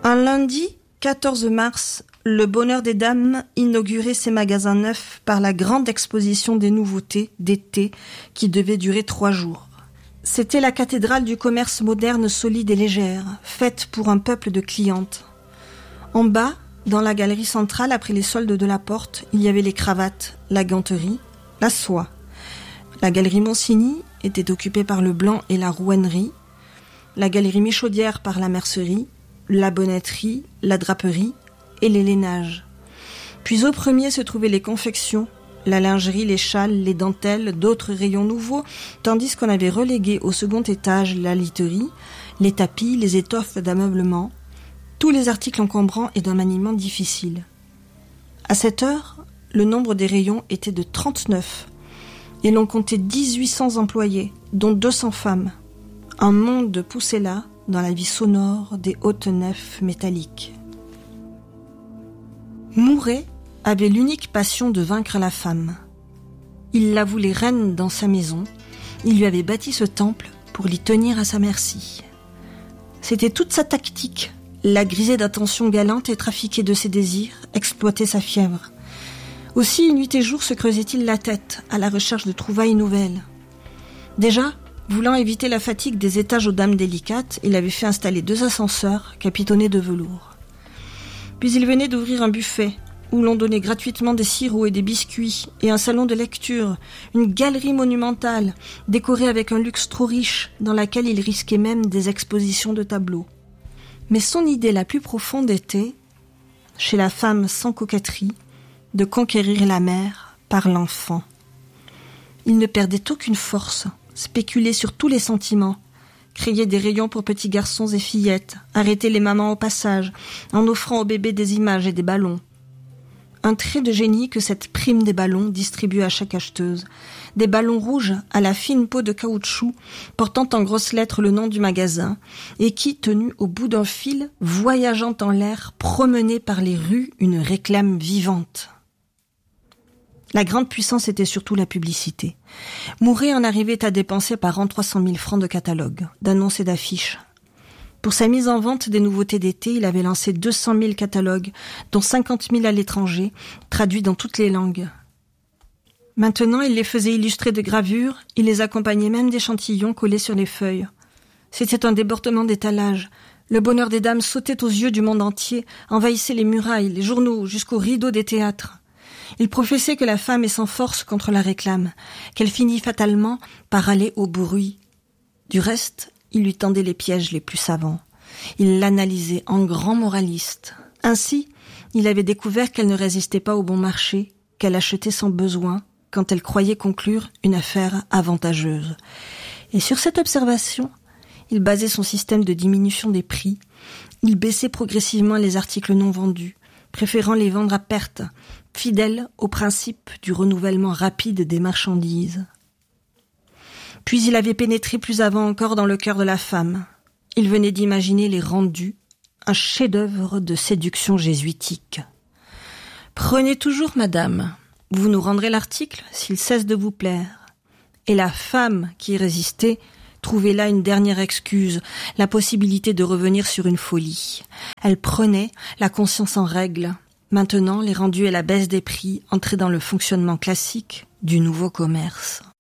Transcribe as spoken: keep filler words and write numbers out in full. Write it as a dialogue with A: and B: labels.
A: Un lundi, quatorze mars, le Bonheur des Dames inaugurait ses magasins neufs par la grande exposition des nouveautés d'été qui devait durer trois jours. C'était la cathédrale du commerce moderne solide et légère, faite pour un peuple de clientes. En bas, dans la galerie centrale, après les soldes de la porte, il y avait les cravates, la ganterie, la soie. La galerie Monsigny était occupée par le blanc et la rouennerie, la galerie Michaudière par la mercerie, la bonnetterie, la draperie et les lainages. Puis au premier se trouvaient les confections, la lingerie, les châles, les dentelles, d'autres rayons nouveaux, tandis qu'on avait relégué au second étage la literie, les tapis, les étoffes d'ameublement, tous les articles encombrants et d'un maniement difficile. À cette heure, le nombre des rayons était de trente-neuf, et l'on comptait dix-huit cents employés, dont deux cents femmes. Un monde poussait là, dans la vie sonore des hautes nefs métalliques. Mouret avait l'unique passion de vaincre la femme. Il la voulait reine dans sa maison. Il lui avait bâti ce temple pour l'y tenir à sa merci. C'était toute sa tactique, la griser d'attentions galantes et trafiquer de ses désirs, exploiter sa fièvre. Aussi, nuit et jour, se creusait-il la tête à la recherche de trouvailles nouvelles. Déjà, voulant éviter la fatigue des étages aux dames délicates, il avait fait installer deux ascenseurs capitonnés de velours. Puis il venait d'ouvrir un buffet où l'on donnait gratuitement des sirops et des biscuits, et un salon de lecture, une galerie monumentale, décorée avec un luxe trop riche, dans laquelle il risquait même des expositions de tableaux. Mais son idée la plus profonde était, chez la femme sans coquetterie, de conquérir la mère par l'enfant. Il ne perdait aucune force, spéculait sur tous les sentiments, créer des rayons pour petits garçons et fillettes, arrêter les mamans au passage, en offrant aux bébés des images et des ballons. Un trait de génie que cette prime des ballons distribue à chaque acheteuse. Des ballons rouges à la fine peau de caoutchouc, portant en grosses lettres le nom du magasin, et qui, tenus au bout d'un fil, voyageant en l'air, promenaient par les rues une réclame vivante. La grande puissance était surtout la publicité. Mouret en arrivait à dépenser par an trois cent mille francs de catalogues, d'annonces et d'affiches. Pour sa mise en vente des nouveautés d'été, il avait lancé deux cent mille catalogues, dont cinquante mille à l'étranger, traduits dans toutes les langues. Maintenant, il les faisait illustrer de gravures, il les accompagnait même d'échantillons collés sur les feuilles. C'était un débordement d'étalage. Le Bonheur des Dames sautait aux yeux du monde entier, envahissait les murailles, les journaux, jusqu'aux rideaux des théâtres. Il professait que la femme est sans force contre la réclame, qu'elle finit fatalement par aller au bruit. Du reste, il lui tendait les pièges les plus savants. Il l'analysait en grand moraliste. Ainsi, il avait découvert qu'elle ne résistait pas au bon marché, qu'elle achetait sans besoin, quand elle croyait conclure une affaire avantageuse. Et sur cette observation, il basait son système de diminution des prix. Il baissait progressivement les articles non vendus, préférant les vendre à perte, fidèle au principe du renouvellement rapide des marchandises. Puis il avait pénétré plus avant encore dans le cœur de la femme. Il venait d'imaginer les rendus, un chef-d'œuvre de séduction jésuitique. « Prenez toujours, madame, vous nous rendrez l'article s'il cesse de vous plaire. » Et la femme qui résistait trouvait là une dernière excuse, la possibilité de revenir sur une folie. Elle prenait la conscience en règle. Maintenant, les rendus et la baisse des prix entraient dans le fonctionnement classique du nouveau commerce.